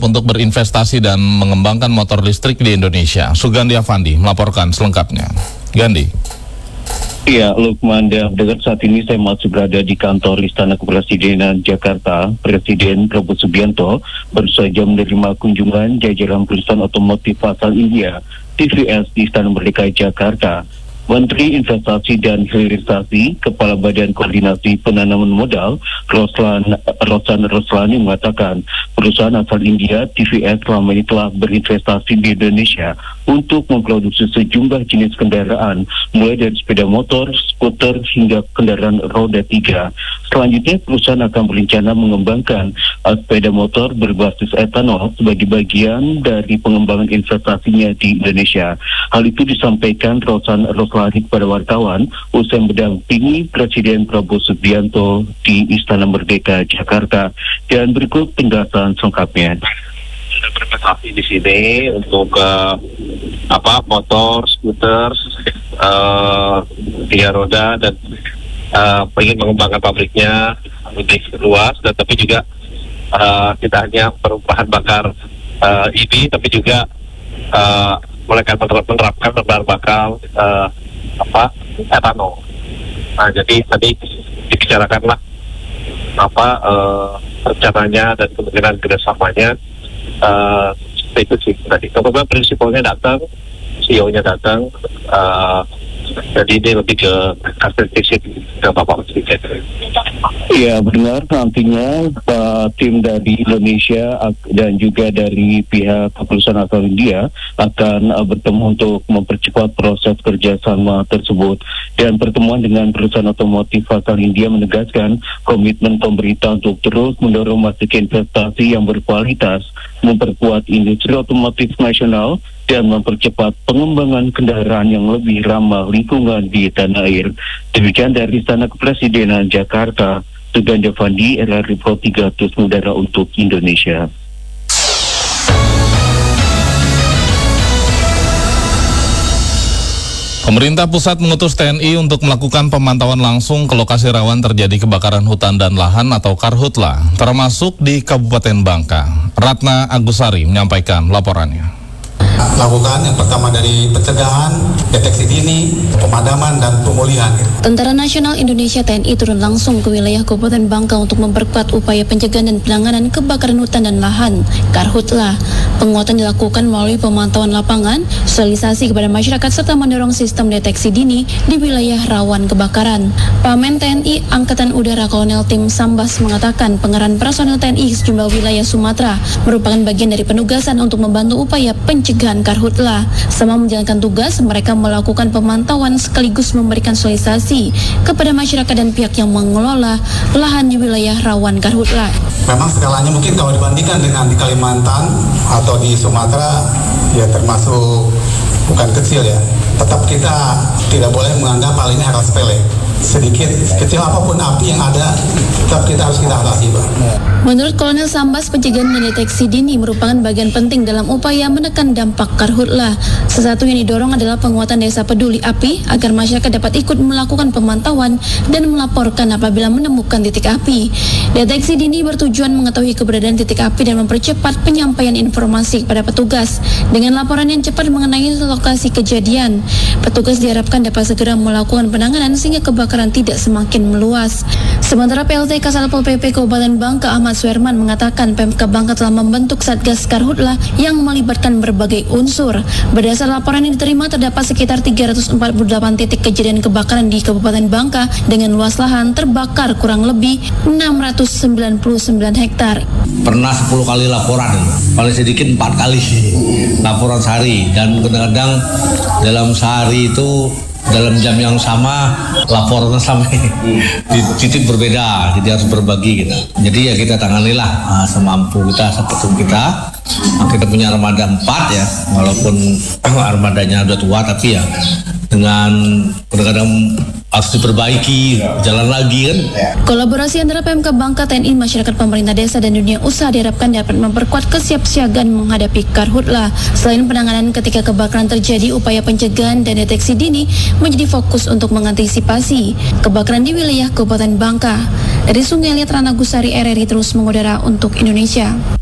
untuk berinvestasi dan mengembangkan motor listrik di Indonesia. Sugandi Avandi melaporkan selengkapnya. Gandhi. Ya, Lukman, dan saat ini saya masih berada di kantor Istana Kepresidenan Jakarta. Presiden Prabowo Subianto baru saja menerima kunjungan jajaran perusahaan otomotif asal India, TVS, di Istana Merdeka Jakarta. Menteri Investasi dan Hilirisasi, Kepala Badan Koordinasi Penanaman Modal, Rosan Roslani mengatakan perusahaan asal India, TVS, selama ini telah berinvestasi di Indonesia untuk memproduksi sejumlah jenis kendaraan, mulai dari sepeda motor, skuter, hingga kendaraan roda 3. Selanjutnya, perusahaan akan berencana mengembangkan sepeda motor berbasis etanol sebagai bagian dari pengembangan investasinya di Indonesia. Hal itu disampaikan Rosan Roslani kepada wartawan usai mendampingi Presiden Prabowo Subianto di Istana Merdeka Jakarta. Dan berikut penjelasan selengkapnya. Sudah berinvestasi di sini untuk motor, skuter, 3 roda, dan ingin mengembangkan pabriknya lebih luas, dan tapi juga tidak hanya bahan bakar ini, tapi juga mereka menerapkan bahan bakar etanol. Nah, jadi tadi dibicarakanlah rencananya dan kemungkinan kerjasamanya. Itu sih tadi. Kemudian prinsipalnya datang, CEO-nya datang, jadi dia lebih ke kasih ke Bapak Presiden. Iya, benar, nantinya tim dari Indonesia dan juga dari pihak perusahaan asal India akan bertemu untuk mempercepat proses kerjasama tersebut. Dan pertemuan dengan perusahaan otomotif asal India menegaskan komitmen pemerintah untuk terus mendorong masuknya investasi yang berkualitas, memperkuat industri otomotif nasional, dan mempercepat pengembangan kendaraan yang lebih ramah lingkungan di tanah air. Demikian dari Istana Kepresidenan Jakarta, Sugandi Avandi, RRI Pro 300 Mudara untuk Indonesia. Pemerintah pusat mengutus TNI untuk melakukan pemantauan langsung ke lokasi rawan terjadi kebakaran hutan dan lahan atau karhutla, termasuk di Kabupaten Bangka. Ratna Agusari menyampaikan laporannya. Lakukan yang pertama dari pencegahan, deteksi dini, pemadaman, dan pemulihan. Tentara Nasional Indonesia TNI turun langsung ke wilayah Kabupaten Bangka untuk memperkuat upaya pencegahan dan penanganan kebakaran hutan dan lahan, karhutla. Penguatan dilakukan melalui pemantauan lapangan, sosialisasi kepada masyarakat, serta mendorong sistem deteksi dini di wilayah rawan kebakaran. Pamen TNI Angkatan Udara Kolonel Tim Sambas mengatakan pengerahan personel TNI ke sejumlah wilayah Sumatera merupakan bagian dari penugasan untuk membantu upaya pencegahan karhutla. Sama menjalankan tugas, mereka melakukan pemantauan sekaligus memberikan sosialisasi kepada masyarakat dan pihak yang mengelola lahan di wilayah rawan karhutla. Memang skalanya mungkin kalau dibandingkan dengan di Kalimantan atau di Sumatera, ya termasuk bukan kecil ya. Tetap kita tidak boleh menganggap hal ini hal sepele. Sedikit, kecil apapun api yang ada, tetap kita harus atasi, Pak. Menurut Kolonel Sambas, pencegahan dan deteksi dini merupakan bagian penting dalam upaya menekan dampak karhutla. Sesatu yang didorong adalah penguatan desa peduli api agar masyarakat dapat ikut melakukan pemantauan dan melaporkan apabila menemukan titik api. Deteksi dini bertujuan mengetahui keberadaan titik api dan mempercepat penyampaian informasi kepada petugas. Dengan laporan yang cepat mengenai lokasi kejadian, petugas diharapkan dapat segera melakukan penanganan sehingga kebakaran tidak semakin meluas. Sementara PLT Kasatpol PP Kabupaten Bangka Ahmad Suherman mengatakan Pemkab Bangka telah membentuk Satgas Karhutla yang melibatkan berbagai unsur. Berdasar laporan yang diterima, terdapat sekitar 348 titik kejadian kebakaran di Kabupaten Bangka dengan luas lahan terbakar kurang lebih 699 hektar. Pernah 10 kali laporan, paling sedikit 4 kali laporan sehari, dan kadang-kadang dalam sehari itu dalam jam yang sama laporannya sampai di titik berbeda, jadi harus berbagi gitu. Jadi ya kita tanganilah semampu kita, sepetum kita. Kita punya armada 4 ya, walaupun armadanya udah tua, tapi ya dengan kadang-kadang harus diperbaiki, jalan lagi kan. Kolaborasi antara Pemkab Bangka, TNI, masyarakat, pemerintah desa, dan dunia usaha diharapkan dapat memperkuat kesiapsiagaan menghadapi karhutla. Selain penanganan ketika kebakaran terjadi, upaya pencegahan dan deteksi dini menjadi fokus untuk mengantisipasi kebakaran di wilayah Kabupaten Bangka. Dari Sungai Liat, Ratna Agusari, RRI terus mengudara untuk Indonesia.